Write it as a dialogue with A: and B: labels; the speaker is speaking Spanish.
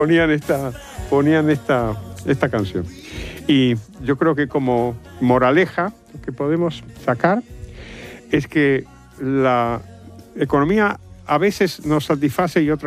A: ponían esta canción. Y yo creo que como moraleja que podemos sacar es que la economía a veces nos satisface y otras